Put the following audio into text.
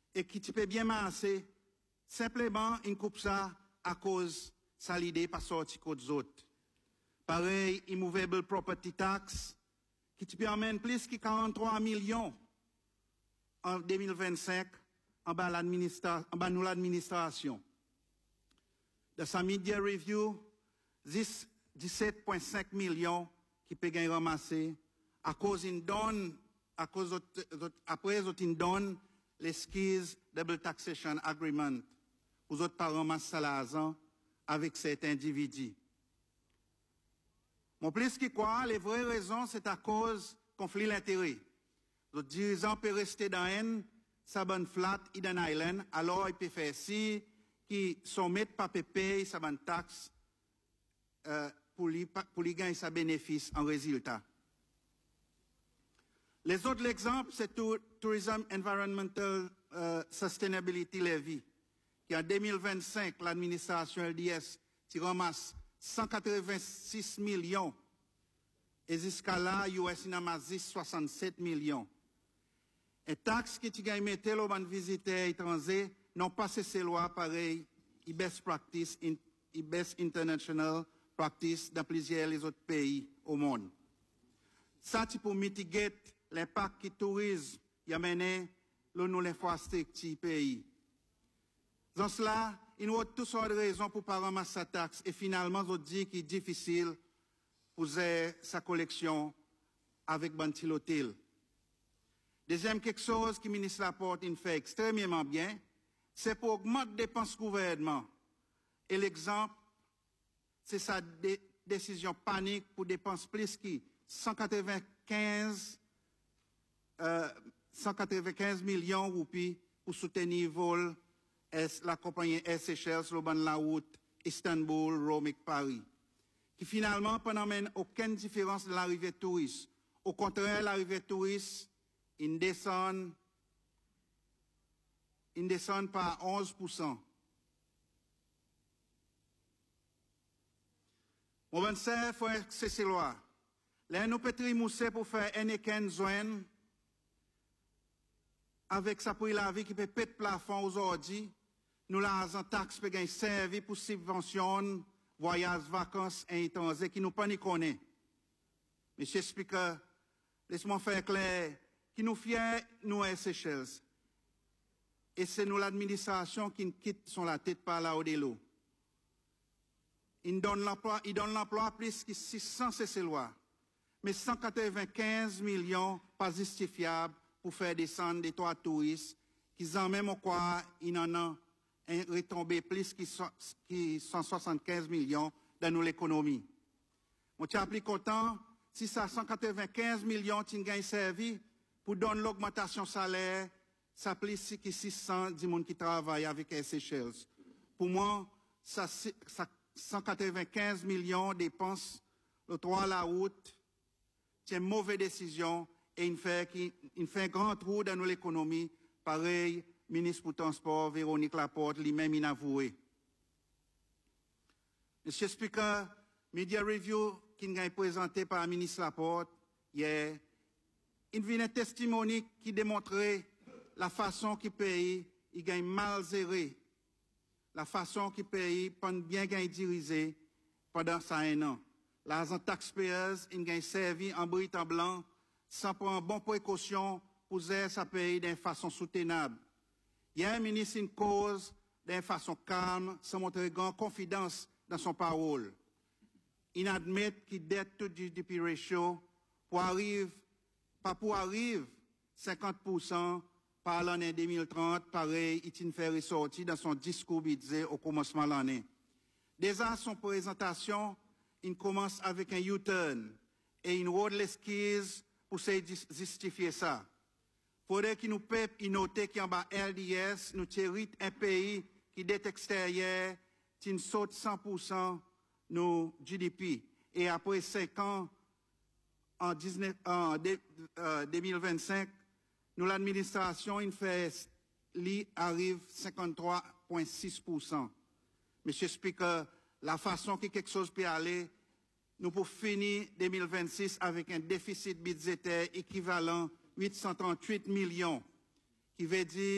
et qui peut bien masser, simplement, une coupe ça à cause ça l'idée pas sorti qu'aux autres. Pareil, immovable property tax, qui te permet plus que 43 millions en 2025 en bas l'administration. Dans sa media review, 17,5 millions qui peut gagner ramasser à cause d'une donne, après une donne les skis double taxation agreement aux autres parents ramasser l'argent avec cet individu. Mon plus que quoi, les vraies raisons, c'est à cause conflit d'intérêts. Les dirigeants peuvent rester dans un Saban Flat, Eden Island, alors ils peuvent faire ci, qui soumettent pas payer sa bonne taxe pour lui gagner sa bénéfice en résultat. Les autres exemples, c'est Tourism Environmental Sustainability Levy, qui en 2025, l'administration LDS, qui ramasse 186 millions, et jusqu'à là, US ramasse 67 millions. Et taxes que tu gagnes mettre aux visiteurs étrangers n'ont pas cessé loi pareil, best practice, best international practice dans plusieurs les autres pays au monde. Ça, c'est pour mitiguer l'impact que le tourisme y a mené nous l'infrastructure pays. Dans cela, il y a toutes sortes de raisons pour ne pas ramasser sa taxe et finalement, on dit qu'il est difficile pour sa collection avec Bantilotil. Deuxième quelque chose que le ministre Laporte fait extrêmement bien, c'est pour augmenter les dépenses gouvernement. Et l'exemple, c'est sa décision panique pour dépenser plus que 195 millions de roupies pour soutenir vol la compagnie Air Seychelles, la route Istanbul, Rome et Paris, qui finalement ne mène aucune différence de l'arrivée touriste. Au contraire, l'arrivée touriste, il descend par 11%. Mon ben c'est faut cesser loi. Là, nous peut mousser pour faire un éken joindre avec sa pour la vie qui peut péter plafond aujourd'hui. Nous l'argent taxe peut gagner servi pour subvention, voyages, vacances et étrangers qui nous pas ni connaît. Monsieur Speaker, laisse-moi faire clair, qui nous fier, nous à Seychelles. Et c'est nous l'administration qui nous quitte sur la tête par là-haut de l'eau. Il donne l'emploi plus que 600 CC lois. Mais 195 millions pas justifiables pour faire descendre des trois touristes qui en même quoi il en a retombé plus que 175 millions dans nous l'économie. Moi, je suis plus content si ça 195 millions qui gagnent servi pour donner l'augmentation salaire, ça plus que 600 du monde qui travaille avec les Seychelles. Pour moi, ça 195 millions dépenses, le 3 à la route, c'est une mauvaise décision et il fait un grand trou dans l'économie. Pareil, ministre pour le Transport, Véronique Laporte, lui-même, il a avoué. Monsieur Speaker, Media Review qui est présenté par le ministre Laporte hier, il vient un testimony qui démontrait la façon que le pays il gagne mal géré, la façon que le pays bien gagne dirigé pendant ça un an. L'argent taxpayers, il gagne servi en brut en blanc, sans prendre bonne précaution pour gérer sa pays d'une façon soutenable. Il y a un ministre une cause d'une façon calme, sans montrer grande confidence dans son parole. Il admet qu'il dette tout du GDP ratio pour arriver 50% par l'année 2030, pareil, il fait ressortir dans son discours budget au commencement de l'année. Déjà, son présentation, il commence avec un U-turn et une road l'esquisse pour se justifier ça. Faudrait qu'il nous peut noter qu'en bas LDS, nous hérite un pays qui dette extérieure, qui saute 100% nos GDP. Et après 5 ans, en 2025, nous l'administration, il fait, arrive 53,6%. Monsieur Speaker, la façon que quelque chose peut aller, nous pour finir 2026 avec un déficit budgétaire équivalent 838 millions, qui veut dire